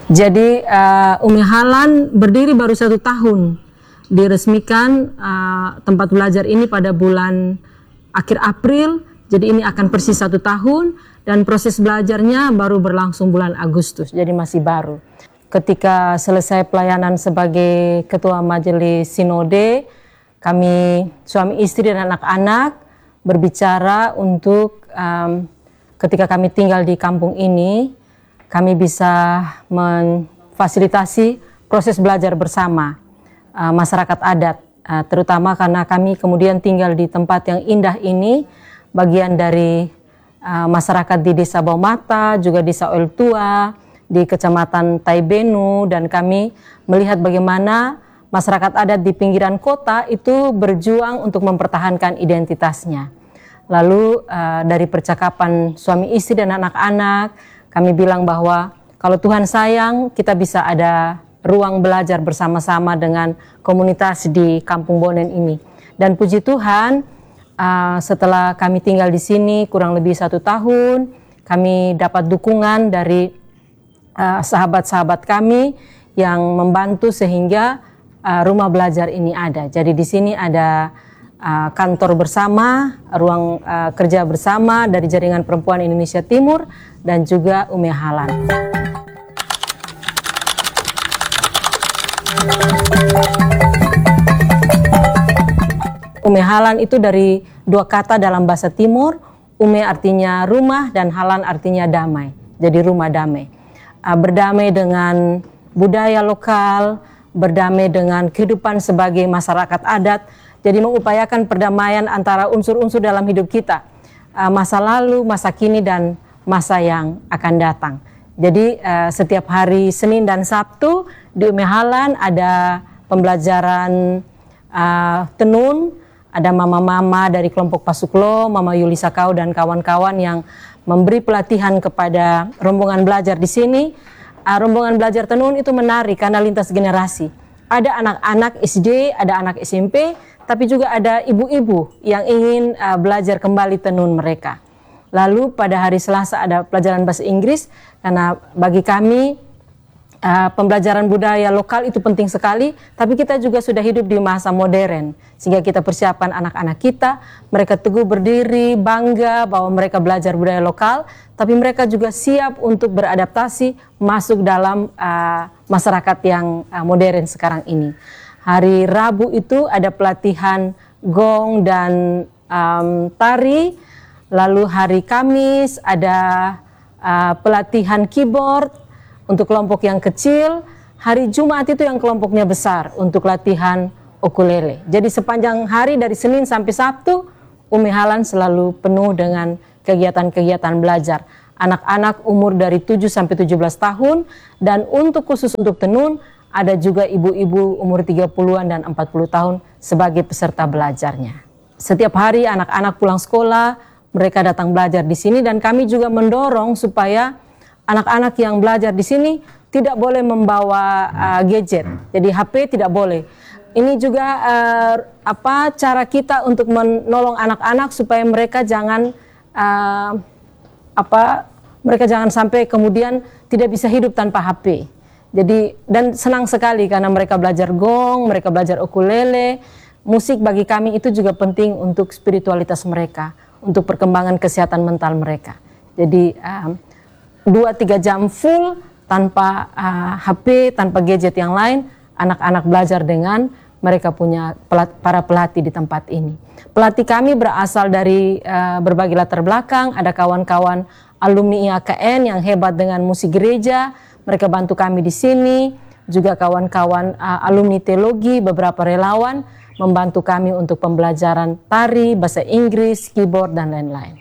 Jadi Umi Halan berdiri baru 1 tahun. Diresmikan tempat belajar ini pada bulan akhir April. Jadi ini akan persis 1 tahun dan proses belajarnya baru berlangsung bulan Agustus. Jadi masih baru. Ketika selesai pelayanan sebagai Ketua Majelis Sinode, kami suami istri dan anak-anak berbicara untuk ketika kami tinggal di kampung ini, kami bisa memfasilitasi proses belajar bersama masyarakat adat, terutama karena kami kemudian tinggal di tempat yang indah ini, bagian dari masyarakat di Desa Baumata, juga Desa Oel Tua, di Kecamatan Taibenu, dan kami melihat bagaimana masyarakat adat di pinggiran kota itu berjuang untuk mempertahankan identitasnya. Lalu dari percakapan suami istri dan anak-anak, kami bilang bahwa kalau Tuhan sayang, kita bisa ada ruang belajar bersama-sama dengan komunitas di Kampung Bonen ini. Dan puji Tuhan, setelah kami tinggal di sini kurang lebih 1 tahun, kami dapat dukungan dari sahabat-sahabat kami yang membantu sehingga rumah belajar ini ada. Jadi di sini ada kantor bersama, ruang kerja bersama dari Jaringan Perempuan Indonesia Timur dan juga Umi Halan. Umi Halan itu dari 2 kata dalam bahasa Timur. Ume artinya rumah dan Halan artinya damai. Jadi rumah damai. Berdamai dengan budaya lokal, berdamai dengan kehidupan sebagai masyarakat adat. Jadi mengupayakan perdamaian antara unsur-unsur dalam hidup kita, masa lalu, masa kini, dan masa yang akan datang. Jadi setiap hari Senin dan Sabtu di Umi Halan ada pembelajaran tenun, ada mama-mama dari kelompok Pasuklo, Mama Yuli Sakau dan kawan-kawan yang memberi pelatihan kepada rombongan belajar di sini. Rombongan belajar tenun itu menarik karena lintas generasi. Ada anak-anak SD, ada anak SMP, tapi juga ada ibu-ibu yang ingin belajar kembali tenun mereka. Lalu pada hari Selasa ada pelajaran bahasa Inggris, karena bagi kami pembelajaran budaya lokal itu penting sekali, tapi kita juga sudah hidup di masa modern, sehingga kita persiapkan anak-anak kita, mereka teguh berdiri, bangga bahwa mereka belajar budaya lokal, tapi mereka juga siap untuk beradaptasi masuk dalam masyarakat yang modern sekarang ini. Hari Rabu itu ada pelatihan gong dan tari, lalu hari Kamis ada pelatihan keyboard untuk kelompok yang kecil, hari Jumat itu yang kelompoknya besar untuk latihan ukulele. Jadi sepanjang hari dari Senin sampai Sabtu, Umi Halan selalu penuh dengan kegiatan-kegiatan belajar. Anak-anak umur dari 7 sampai 17 tahun, dan khusus untuk tenun, ada juga ibu-ibu umur 30-an dan 40 tahun sebagai peserta belajarnya. Setiap hari anak-anak pulang sekolah, mereka datang belajar di sini, dan kami juga mendorong supaya anak-anak yang belajar di sini tidak boleh membawa gadget. Jadi HP tidak boleh. Ini juga cara kita untuk menolong anak-anak supaya mereka jangan mereka jangan sampai kemudian tidak bisa hidup tanpa HP. Jadi, dan senang sekali karena mereka belajar gong, mereka belajar ukulele. Musik bagi kami itu juga penting untuk spiritualitas mereka, untuk perkembangan kesehatan mental mereka. Jadi 2-3 jam full tanpa HP, tanpa gadget yang lain, anak-anak belajar dengan mereka punya para pelatih di tempat ini. Pelatih kami berasal dari berbagai latar belakang, ada kawan-kawan alumni IAKN yang hebat dengan musik gereja, mereka bantu kami di sini, juga kawan-kawan alumni teologi, beberapa relawan membantu kami untuk pembelajaran tari, bahasa Inggris, keyboard, dan lain-lain.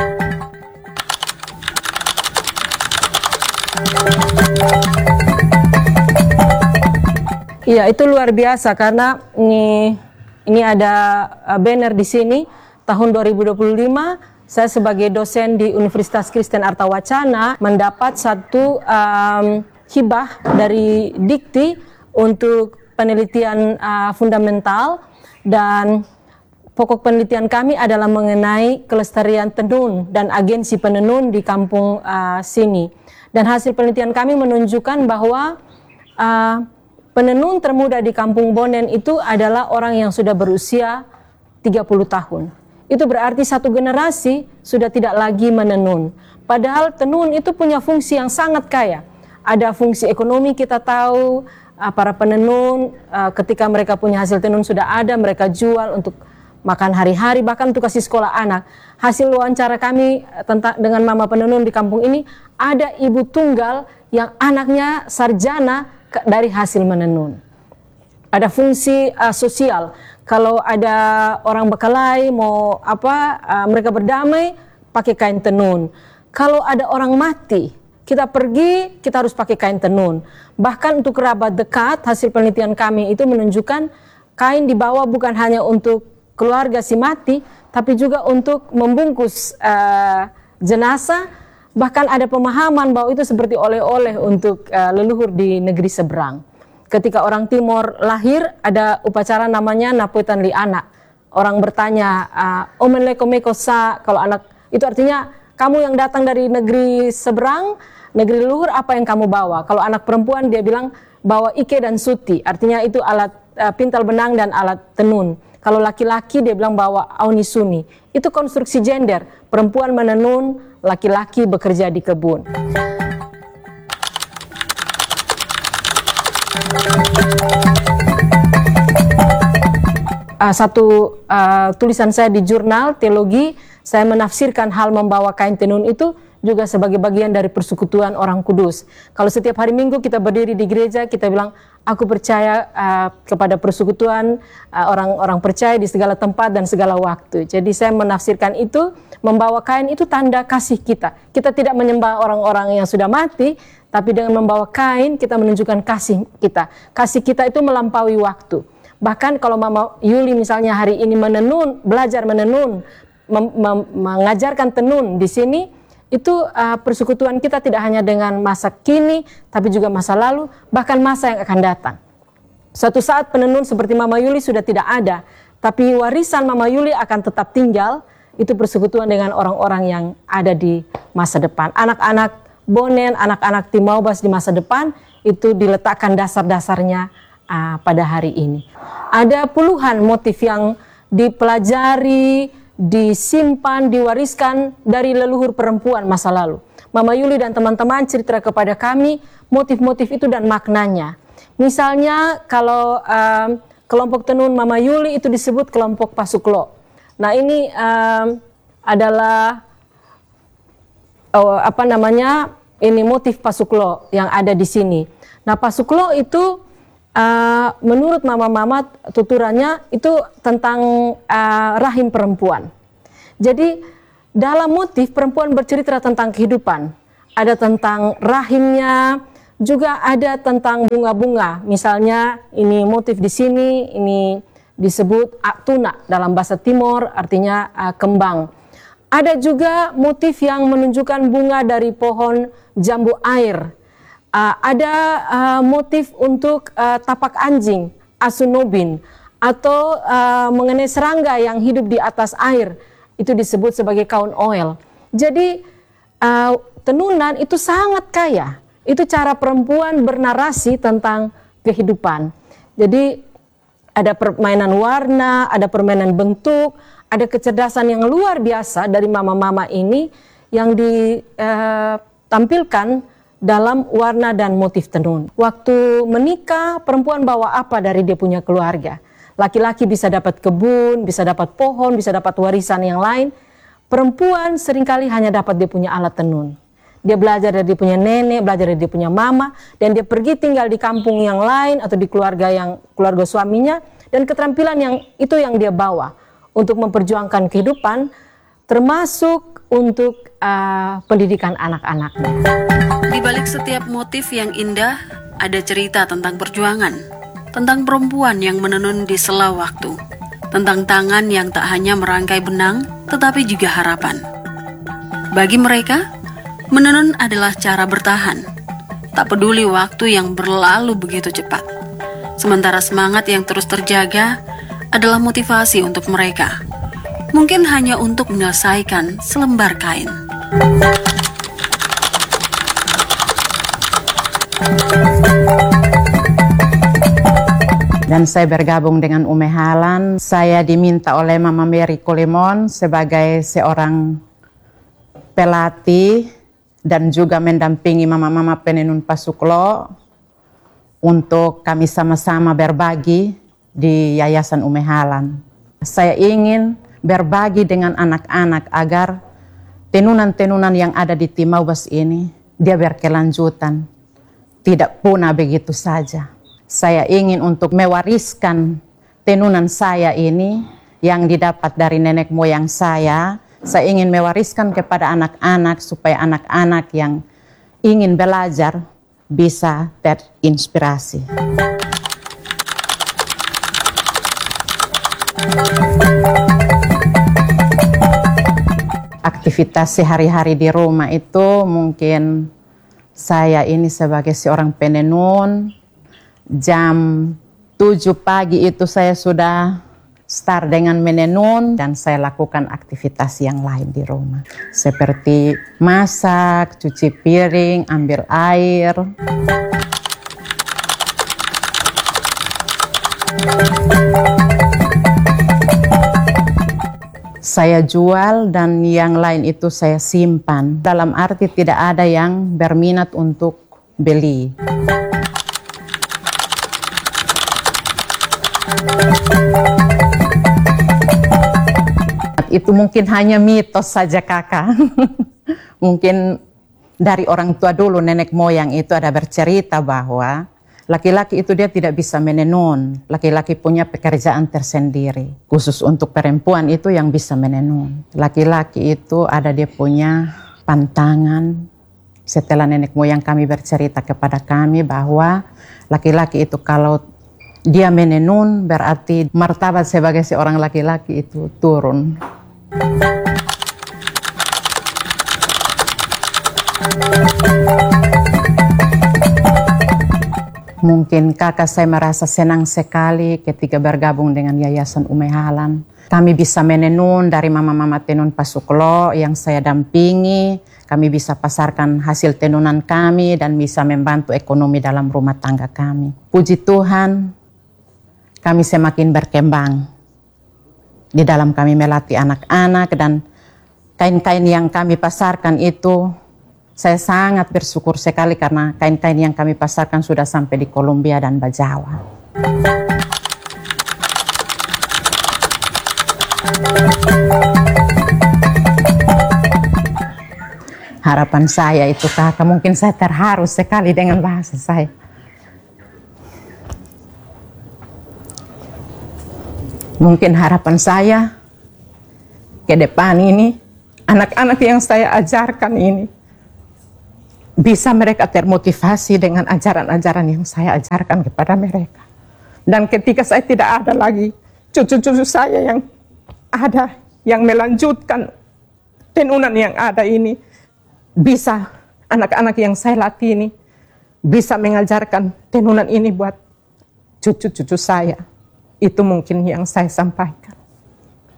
Iya, itu luar biasa karena ini ada banner di sini. Tahun 2025 saya sebagai dosen di Universitas Kristen Arta Wacana mendapat satu hibah dari Dikti untuk penelitian fundamental, dan pokok penelitian kami adalah mengenai kelestarian tenun dan agensi penenun di kampung sini. Dan hasil penelitian kami menunjukkan bahwa penenun termuda di Kampung Bonen itu adalah orang yang sudah berusia 30 tahun. Itu berarti satu generasi sudah tidak lagi menenun. Padahal tenun itu punya fungsi yang sangat kaya. Ada fungsi ekonomi, kita tahu para penenun ketika mereka punya hasil tenun sudah ada, mereka jual untuk makan hari-hari, bahkan untuk kasih sekolah anak. Hasil wawancara kami dengan mama penenun di kampung ini, ada ibu tunggal yang anaknya sarjana dari hasil menenun. Ada fungsi sosial. Kalau ada orang bekalai mau mereka berdamai pakai kain tenun. Kalau ada orang mati, kita pergi, kita harus pakai kain tenun. Bahkan untuk kerabat dekat, hasil penelitian kami itu menunjukkan kain dibawa bukan hanya untuk keluarga si mati, tapi juga untuk membungkus jenazah. Bahkan ada pemahaman bahwa itu seperti oleh-oleh untuk leluhur di negeri seberang. Ketika orang Timor lahir, ada upacara namanya Napuetan li anak. Orang bertanya, Omenleko meko sa, kalau anak, itu artinya kamu yang datang dari negeri seberang, negeri leluhur, apa yang kamu bawa? Kalau anak perempuan dia bilang bawa ike dan suti, artinya itu alat pintal benang dan alat tenun. Kalau laki-laki dia bilang bawa auni suni. Itu konstruksi gender, perempuan menenun, laki-laki bekerja di kebun. Satu tulisan saya di jurnal teologi, saya menafsirkan hal membawa kain tenun itu juga sebagai bagian dari persekutuan orang kudus. Kalau setiap hari Minggu kita berdiri di gereja, kita bilang, aku percaya kepada persekutuan orang-orang percaya di segala tempat dan segala waktu. Jadi saya menafsirkan itu, membawa kain itu tanda kasih kita. Kita tidak menyembah orang-orang yang sudah mati, tapi dengan membawa kain kita menunjukkan kasih kita. Kasih kita itu melampaui waktu. Bahkan kalau Mama Yuli misalnya hari ini menenun, belajar menenun, mengajarkan tenun di sini, itu persekutuan kita tidak hanya dengan masa kini, tapi juga masa lalu, bahkan masa yang akan datang. Suatu saat penenun seperti Mama Yuli sudah tidak ada, tapi warisan Mama Yuli akan tetap tinggal, itu persekutuan dengan orang-orang yang ada di masa depan. Anak-anak Bonen, anak-anak Timaubas di masa depan, itu diletakkan dasar-dasarnya pada hari ini. Ada puluhan motif yang dipelajari, disimpan, diwariskan dari leluhur perempuan masa lalu. Mama Yuli dan teman-teman cerita kepada kami motif-motif itu dan maknanya. Misalnya kalau kelompok tenun Mama Yuli itu disebut kelompok Pasuklo. Nah ini adalah ini motif Pasuklo yang ada di sini. Nah Pasuklo itu menurut mama-mama tuturannya itu tentang rahim perempuan. Jadi dalam motif perempuan bercerita tentang kehidupan. Ada tentang rahimnya, juga ada tentang bunga-bunga. Misalnya ini motif di sini, ini disebut tuna dalam bahasa Timor, artinya kembang. Ada juga motif yang menunjukkan bunga dari pohon jambu air. Ada motif untuk tapak anjing, asunobin, atau mengenai serangga yang hidup di atas air, itu disebut sebagai kaun oil. Jadi tenunan itu sangat kaya, itu cara perempuan bernarasi tentang kehidupan. Jadi ada permainan warna, ada permainan bentuk, ada kecerdasan yang luar biasa dari mama-mama ini yang ditampilkan dalam warna dan motif tenun. Waktu menikah, perempuan bawa apa dari dia punya keluarga? Laki-laki bisa dapat kebun, bisa dapat pohon, bisa dapat warisan yang lain. Perempuan seringkali hanya dapat dia punya alat tenun. Dia belajar dari dia punya nenek, belajar dari dia punya mama, dan dia pergi tinggal di kampung yang lain atau di keluarga suaminya, dan keterampilan yang dia bawa untuk memperjuangkan kehidupan, termasuk untuk pendidikan anak-anaknya. Di balik setiap motif yang indah, ada cerita tentang perjuangan, tentang perempuan yang menenun di sela waktu, tentang tangan yang tak hanya merangkai benang, tetapi juga harapan. Bagi mereka, menenun adalah cara bertahan, tak peduli waktu yang berlalu begitu cepat. Sementara semangat yang terus terjaga adalah motivasi untuk mereka, mungkin hanya untuk menyelesaikan selembar kain. Dan saya bergabung dengan Ume Halan. Saya diminta oleh Mama Mary Kolemon sebagai seorang pelatih dan juga mendampingi mama-mama penenun Pasuklo untuk kami sama-sama berbagi di Yayasan Ume Halan. Saya ingin berbagi dengan anak-anak agar tenunan-tenunan yang ada di Timaubas ini dia berkelanjutan, tidak punah begitu saja. Saya ingin untuk mewariskan tenunan saya ini yang didapat dari nenek moyang saya. Saya ingin mewariskan kepada anak-anak supaya anak-anak yang ingin belajar bisa terinspirasi. Aktivitas sehari-hari di rumah itu mungkin saya ini sebagai seorang penenun, jam 7 pagi itu saya sudah start dengan menenun dan saya lakukan aktivitas yang lain di rumah. Seperti masak, cuci piring, ambil air. Saya jual dan yang lain itu saya simpan. Dalam arti tidak ada yang berminat untuk beli. Itu mungkin hanya mitos saja kakak. Mungkin dari orang tua dulu nenek moyang itu ada bercerita bahwa laki-laki itu dia tidak bisa menenun. Laki-laki punya pekerjaan tersendiri. Khusus untuk perempuan itu yang bisa menenun. Laki-laki itu ada dia punya pantangan. Setelah nenek moyang kami bercerita kepada kami bahwa laki-laki itu kalau dia menenun berarti martabat sebagai seorang laki-laki itu turun. Mungkin kakak saya merasa senang sekali ketika bergabung dengan Yayasan Ume Halan. Kami bisa menenun dari mama-mama tenun Pasuklo yang saya dampingi. Kami bisa pasarkan hasil tenunan kami dan bisa membantu ekonomi dalam rumah tangga kami. Puji Tuhan, kami semakin berkembang. Di dalam kami melatih anak-anak dan kain-kain yang kami pasarkan itu saya sangat bersyukur sekali karena kain-kain yang kami pasarkan sudah sampai di Kolombia dan Bajawa. Harapan saya itu kakak, mungkin saya terharu sekali dengan bahasa saya. Mungkin harapan saya ke depan ini, anak-anak yang saya ajarkan ini, bisa mereka termotivasi dengan ajaran-ajaran yang saya ajarkan kepada mereka. Dan ketika saya tidak ada lagi, cucu-cucu saya yang ada, yang melanjutkan tenunan yang ada ini, bisa anak-anak yang saya latih ini, bisa mengajarkan tenunan ini buat cucu-cucu saya. Itu mungkin yang saya sampaikan.